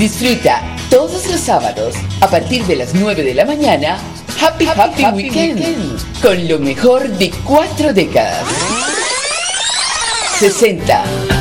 Disfruta todos los sábados a partir de las 9 de la mañana Happy Weekend con lo mejor de 4 décadas. 60,